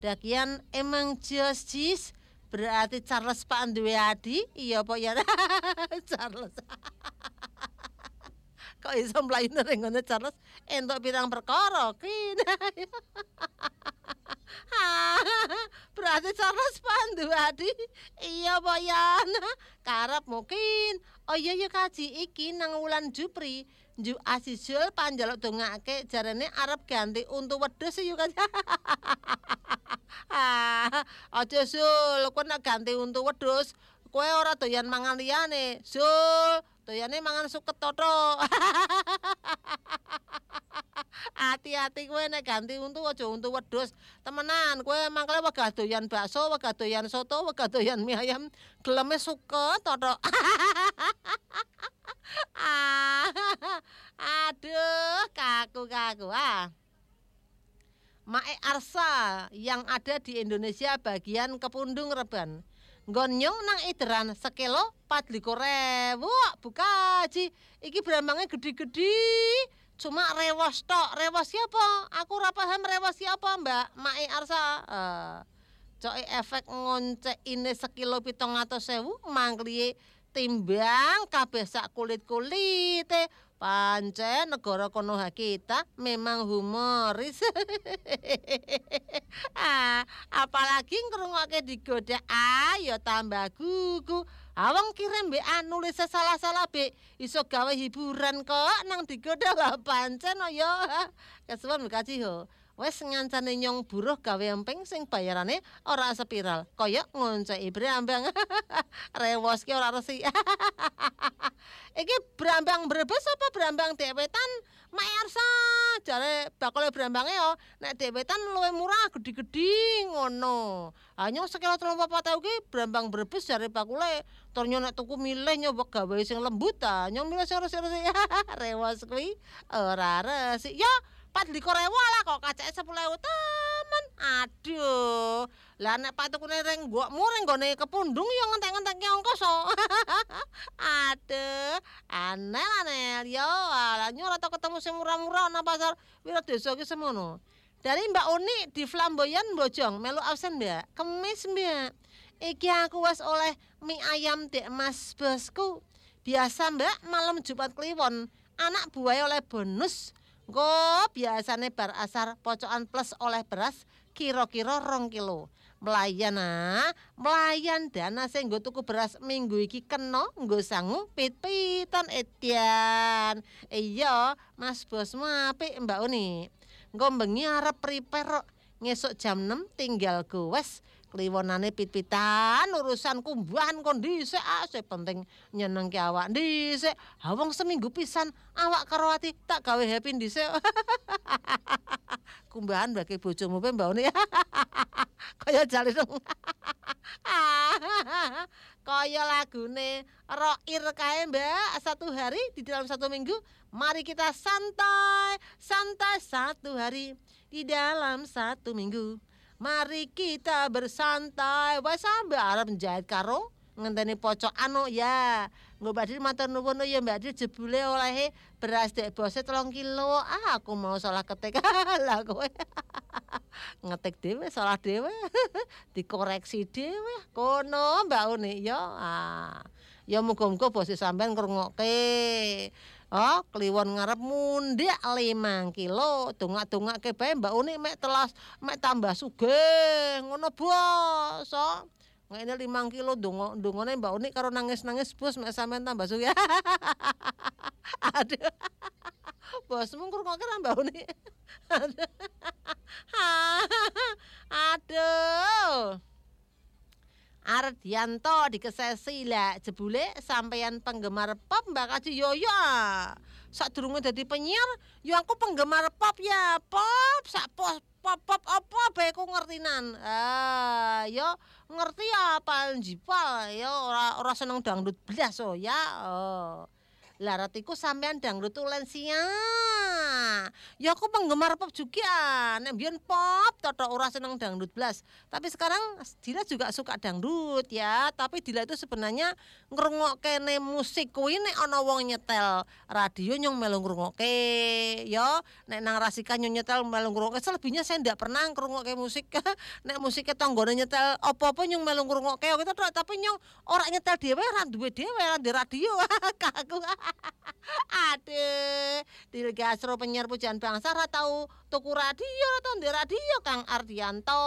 Dakian emang jis berarti Charles Pak duwe adi, iya apa ya? Charles. Kok iso mlayu ning ngene Charles entuk pirang perkara kin. Berarti Charles Pandu adi. Iya apa ya? Karep mungkin. Oh iya ya kaji iki nang wulan Jupri. Ju asisul panjaluk dongake jarene arep ganti untu wedhus yo kan. Aja sul, kowe nek ganti untu wedhus, kowe ora doyan mangan liyane. Sul, doyane mangan suket tok. Hati-hati kowe nek ganti untu aja untu wedhus. Temenan, kowe mangkale wegah doyan bakso, wegah doyan soto, wegah doyan mie ayam, geleme suket tok. Aduh, kaku. Mae Arsa yang ada di Indonesia bagian Kepundung Reban. Gonyong nang ideran sekilo 24.000. Buka Ji. Iki brambangnya gede-gede. Cuma rewas tok. Rewas siapa? Aku ora paham rewas siapa, Mbak Mae Arsa. Coke efek ngoncek ini sekilo 700.000 mangkliye timbang kabeh sak kulit-kulite. Pancen negara kono kita memang humoris. Apalagi ngrungokke digoda ayo tambah gugu. Awang kirim mbek nulis salah-salah be iso gawe hiburan kok nang digoda lah pancen yo. Kesuwen kaji ho. Wes ngancane nyong buruh gawe emping sing bayarane ora spiral. Kaya ngonceki brambang. Rewos ki ora resi. Iki brambang Brebes apa brambang Dewetan? Mak Arsa jare bakule brambange yo nek Dewetan luwih murah gede-gede ngono. Nyong sekilo 34.000 ki brambang Brebes jare bakule tur nyong nek tuku milih nyoba gawe sing lembut ta. Nyong milih sing resi-resi. Rewos kuwi ora resi. Yo 24.000 lah kok kacake 10.000 temen. Aduh. Lah nek patukune ring mbokmu ring gone Kepundung yo ngentek-ngentekke ongkos. Aduh, anel yo. Lah ora tau ketemu sing murah-murah nang pasar Wiradesa ki semono. Dari Mbak Uni di Flamboyan Bojong melu absen Mbak. Kemis Mbak. Iki aku wis oleh mie ayam dek Mas bosku. Biasa Mbak malam Jumat Kliwon anak buahnya oleh bonus. Kok biasane bar asar pocokan plus oleh beras kira-kira 2 kilo. Melayan dana sing nggo tuku beras minggu iki kena nggo sangu pit-pitan Edian. Iya, Mas bosmu apik Mbak Uni. Nggo bengi arep prepare ngesuk jam 6 tinggal gowes kliwonane pit-pitan urusan kumbahan kon dhisik sing penting nyenengke awak dhisik. Ha wong seminggu pisan awak karo ati tak gawe happy dhisik. Kumbahan bagi bojomu pe Mbak Uni. Kaya jale dong. Kaya lagune Roir kae Mbak, 1 hari di dalam 1 minggu. Mari kita santai 1 hari di dalam 1 minggu. Mari kita bersantai. Wes sampe arep njahit karo ngenteni pocok anu ya. Nggo Mbak Dil matur nuwun ya Mbak Dil jebule olehe beras dek bose 3 kilo. Aku mau salah ketik. Lah kowe. Ngetik dhewe salah dhewe. Dikoreksi dhewe. Kono Mbak Uni ya. Ya muga-muga bose sampean ngrungokke. Oh, kliwon ngarep mundak 5 kilo. Dongak-dongake bae Mbak Uni mek tambah sugih. Ngono bos. Ngene 5 kilo dongone Mbak Uni karo nangis-nangis bos mek sampean tambah sugih. Aduh. Bosmu ngrungokke ra Mbak Uni. Aduh. Ardianto dikesesi lah jebule sampeyan penggemar pop Mbak Kaji yo ya. Sadurunge dadi penyiar yo aku penggemar pop ya. Pop sak pop apa bae ku ngertinan. Yo ngerti apa jipal yo ora seneng dangdut blas ya. Lah retiku sampean dangdut Tulensia. Ya aku penggemar pop juga. Nek mbiyen pop totok ora seneng dangdut blas. Tapi sekarang Dila juga suka dangdut ya. Tapi Dila itu sebenarnya ngrungokkene musik kuwi nek ana wong nyetel radio nyong melu ngrungokke ya. Nek nang Rasika nyong nyetel melu ngrungokke. Selebihnya saya ndak pernah ngrungokke musik. Nek musiknya tanggane nyetel apa-apa nyong melu ngrungokke gitu tok. Tapi nyong ora nyetel dhewe, ora duwe dhewe, ora di radio. Kakakku. Aduh, Dirgasro penyiar pujaan bangsa ora tau tuku radio, ora tau ndek radio Kang Ardianto.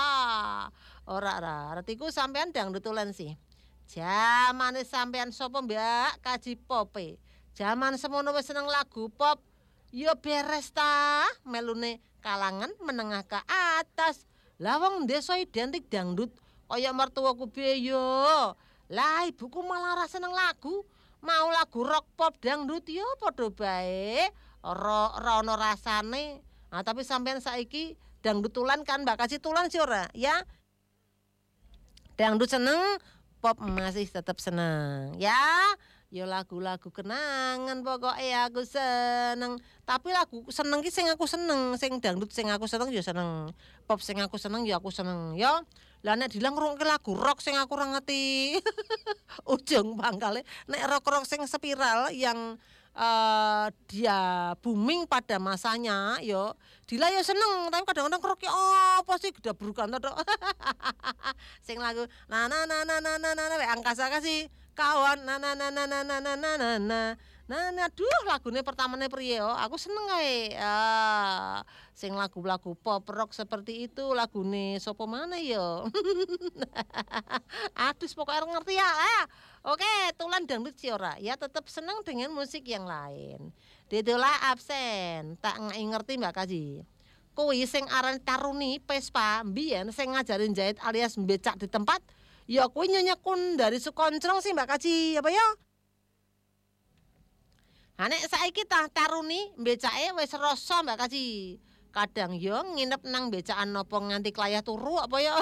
Ora artiku sampean dangdut tulen sih. Jamane sampean sapa Mbak kaji pope. Jaman semono wis seneng lagu pop. Ya beres ta, melune kalangan menengah ke atas. Lah wong desa identik dangdut kaya mertuaku piye yo. Lah ibuku malah ora seneng lagu. Mau lagu rock pop dangdut ya padha bae. Ora ono rasane. Nah, tapi sampean saiki dangdut tulan kan Mbak kasih tulan sih ora? Ya. Dangdut seneng, pop masih tetap seneng. Ya. Ya lagu-lagu kenangan pokoknya aku seneng. Tapi lagu seneng ki sing aku seneng, sing dangdut sing aku seneng ya seneng. Pop sing aku seneng ya aku seneng. Ya. Lah nek dilang ngrungokne lagu rock sing aku ora ngerti. Ujung pangkale nek rock-rock sing spiral yang dia booming pada masanya yo Dila ya seneng tapi kadang-kadang rock apa sih gedabrukan tok. Sing lagu na na na na na na na angkasa kasih kawan na na na na na na na na na nah aduh lagune pertamane priye yo aku seneng kae sing lagu-lagu pop rock seperti itu lagune sapa maneh yo. Aduh pokoknya ngerti ya. Oke, tulan dangdut sih ora. Ya tetap senang dengan musik yang lain. Ditulah absen. Tak ngerti Mbak Kaji. Kuwi sing aran Taruni Pespa mbiyen sing ngajarin jahit alias becak di tempat. Ya kuwi Nyonya Kun dari Sukoncrong sih Mbak Kaji. Apa ya? Ha nek saiki tah Taruni becake wis rasa Mbak Kaji. Kadang yo nginep nang becakan nopo nganti klayah turu apa ya.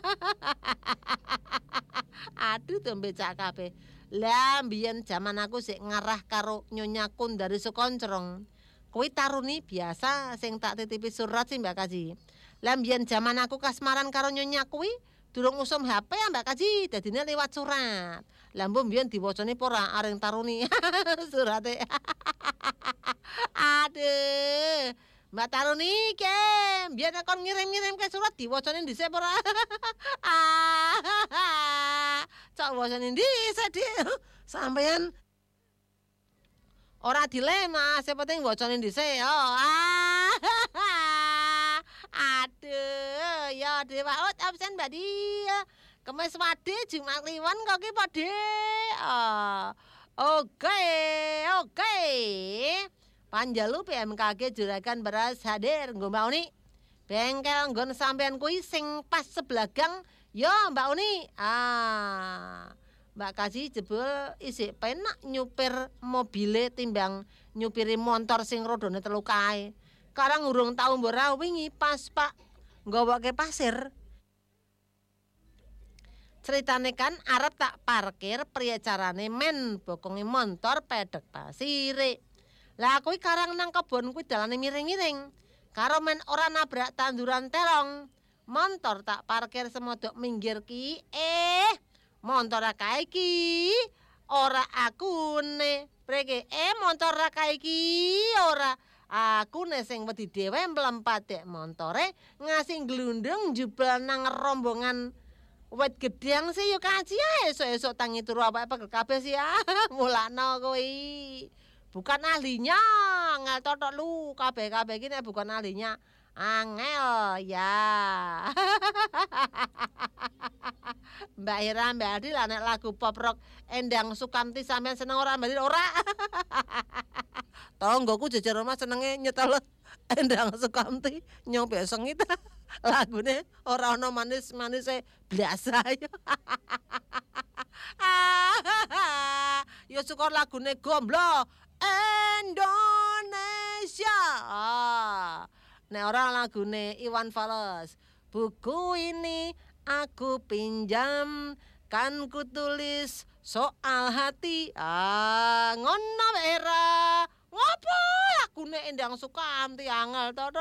Aduh tuh becak kabeh. Lah mbiyen jaman aku sik ngarah karo Nyonya Kun dari Sukoncrong. Kuwi Taruni biasa sing tak titipi surat sih Mbak Kaji. Lah mbiyen jaman aku kasmaran karo Nyonya kuwi durung usum HP ya Mbak Kaji, dadine liwat surat. Lah mbok mbiyen diwacane apa ora areng Taruni surate. Aduh. Mbak Taruni ke, biar kon ngirim-ngirim ke surat diwacane dhisik apa ora? Cok wacane dhisik Dik. Sampeyan ora dilema, sing penting wacane dhisik. Aduh, ya Dewa Ut absen Mbak Dia. Kemis Wadi Jumat Kliwon kok ki po Dik. Oke. Panjalu PMKG Juragan Beras hadir nggo Mbak Uni. Bengkel nggon sampean kuwi sing pas sebelagang ya Mbak Uni. Mbak Kasih jebul isik penak nyupir mobile timbang nyupiri motor sing rodone telu kae. Karang urung tau mbora wingi pas Pak nggawoke pasir. Ceritane kan arep tak parkir priye carane men bokonge motor pedhek pasire. Lah kuwi karang nang kebon kuwi dalane miring-miring. Karo men ora nabrak tanduran terong. Montor tak parkir semodok minggir ki. Montor kae ki ora akune. Preke montor kae ki ora akune sing wedi dhewe mlempat dek montore ngasih glundung jubel nang rombongan wit gedang sih yo kaji ae esuk-esuk tangi turu awake pegel kabeh sih mulakno kuwi. Bukan ahlinya, ngel totok lu kabeh-kabeh iki nek bukan ahlinya. Angel ya. Mbak Ira, Mbak Adi lah nek lagu pop rock Endang Sukamti sampean seneng ora Mbak ora? Tonggoku jejer omah senenge nyetel Endang Sukamti nyong besengit. Lagune ora ana manis-manise biasa ya. Ya syukur lagune Gomblo Indonesia. Nek ora lagune Iwan Fals. Buku ini aku pinjam kan kutulis soal hati. Ngono era. Ngopo aku nek endang Sukamti angel to.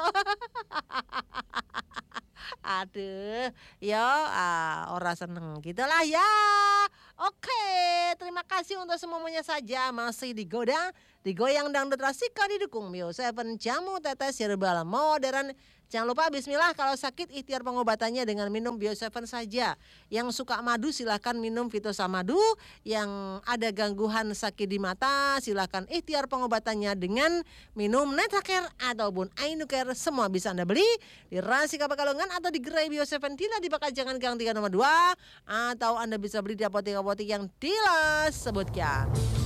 Aduh, ya ora seneng gitu lah ya. Oke, terima kasih untuk semuanya saja. Masih digoyang dangdut rasika didukung Bio 7 jamu tetes herbal modern. Jangan lupa bismillah kalau sakit ikhtiar pengobatannya dengan minum Bio 7 saja. Yang suka madu silahkan minum Fitosamadu. Yang ada gangguan sakit di mata silahkan ikhtiar pengobatannya dengan minum Netacare ataupun Ainucare. Semua bisa Anda beli di Rasika Pekalongan atau di Gerai Bio 7 Dila di Pakajangan Gang 3 nomor 2. Atau Anda bisa beli di apotek-apotek yang Dila sebutkan.